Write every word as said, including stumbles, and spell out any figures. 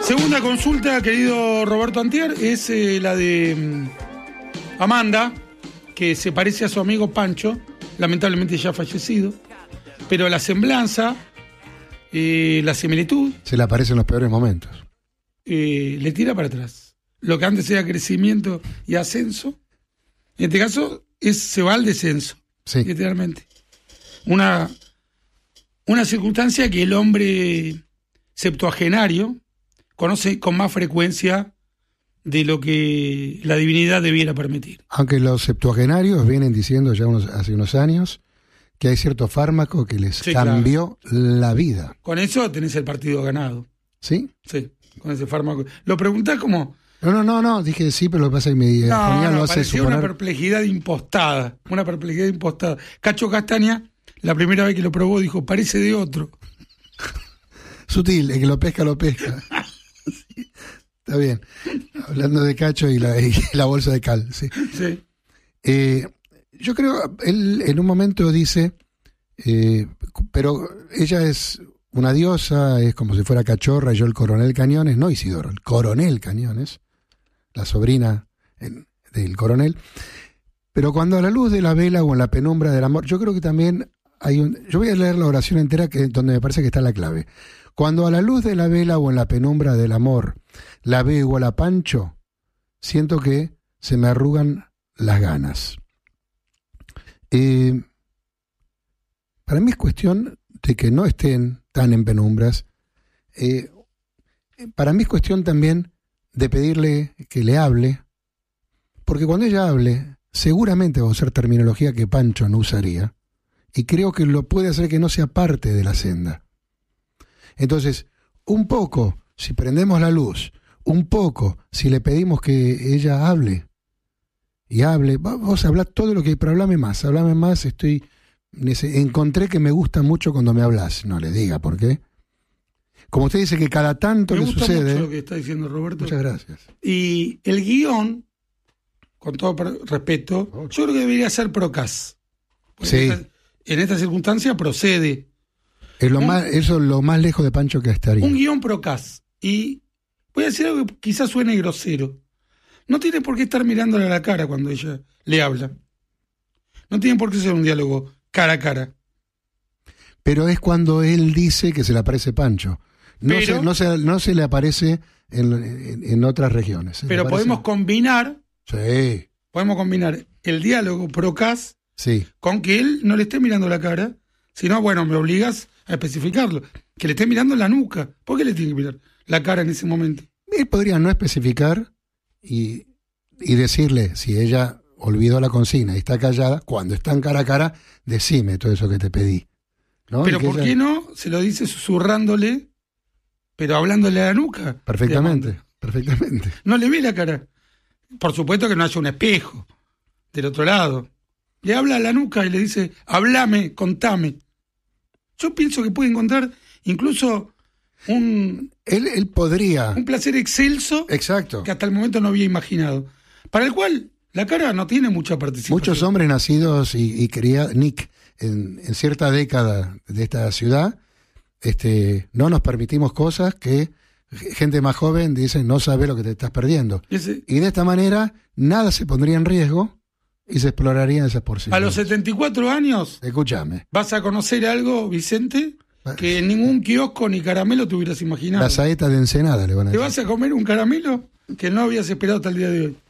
Segunda consulta, querido Roberto Antier, es eh, la de um, Amanda, que se parece a su amigo Pancho, lamentablemente ya fallecido, pero la semblanza, eh, la similitud... Se le aparece en los peores momentos. Eh, le tira para atrás. Lo que antes era crecimiento y ascenso, en este caso es, se va al descenso, sí. Literalmente. Una, una circunstancia que el hombre septuagenario conoce con más frecuencia de lo que la divinidad debiera permitir. Aunque los septuagenarios vienen diciendo ya unos, hace unos años que hay cierto fármaco que les sí, cambió claro. la vida. Con eso tenés el partido ganado. ¿Sí? Sí, con ese fármaco. Lo preguntás como... No, no, no, no, dije sí, pero lo que pasa es que mi no, no, lo hace parecía suponer... una perplejidad impostada, una perplejidad impostada. Cacho Castaña, la primera vez que lo probó, dijo, parece de otro. Sutil, el que lo pesca, lo pesca. Sí, está bien. Hablando de Cacho y la, y la bolsa de cal, sí. Sí. Eh, yo creo, él en un momento dice, eh, pero ella es una diosa, es como si fuera cachorra, y yo el coronel Cañones, no Isidoro, el coronel Cañones, la sobrina en, del coronel. Pero cuando a la luz de la vela o en la penumbra del amor, yo creo que también hay un... Yo voy a leer la oración entera que, donde me parece que está la clave. Cuando a la luz de la vela o en la penumbra del amor la veo igual a Pancho, siento que se me arrugan las ganas. Eh, para mí es cuestión de que no estén tan en penumbras. Eh, para mí es cuestión también de pedirle que le hable, porque cuando ella hable, seguramente va a usar terminología que Pancho no usaría, y creo que lo puede hacer que no sea parte de la senda. Entonces, un poco, si prendemos la luz, un poco, si le pedimos que ella hable, y hable, vos hablá todo lo que, pero hablame más, hablame más, estoy, encontré que me gusta mucho cuando me hablas, no le diga por qué. Como usted dice que cada tanto me le gusta sucede. Mucho lo que está diciendo Roberto. Muchas gracias. Y el guión, con todo respeto, oh. yo creo que debería ser Procas. Sí. En esta, en esta circunstancia procede. Es lo un, más, eso es lo más lejos de Pancho que estaría. Un guión Procas. Y voy a decir algo que quizás suene grosero. No tiene por qué estar mirándole a la cara cuando ella le habla. No tiene por qué ser un diálogo cara a cara. Pero es cuando él dice que se le aparece Pancho. No, pero, se, no, se, no se le aparece en, en, en otras regiones. Pero podemos combinar. Sí. Podemos combinar el diálogo Procas sí. con que él no le esté mirando la cara. Si no, bueno, me obligas a especificarlo. Que le esté mirando la nuca. ¿Por qué le tiene que mirar la cara en ese momento? Él podría no especificar y, y decirle, si ella olvidó la consigna y está callada, cuando están cara a cara, decime todo eso que te pedí. ¿No? Pero ¿por ella... qué no se lo dice susurrándole, pero hablándole a la nuca? Perfectamente, perfectamente. No le ve la cara. Por supuesto que no haya un espejo del otro lado. Le habla a la nuca y le dice, hablame, contame. Yo pienso que puede encontrar incluso un... Él, él podría... Un placer excelso. Exacto. Que hasta el momento no había imaginado. Para el cual la cara no tiene mucha participación. Muchos hombres nacidos y, y criados, Nick, en, en cierta década de esta ciudad, este, no nos permitimos cosas que gente más joven dice, no sabe lo que te estás perdiendo. Ese... Y de esta manera, nada se pondría en riesgo y se explorarían esas porciones. A los setenta y cuatro años, escúchame, vas a conocer algo, Vicente, que en ningún kiosco ni caramelo te hubieras imaginado. La saeta de Ensenada le van a ¿Te decir. vas a comer un caramelo que no habías esperado hasta el día de hoy?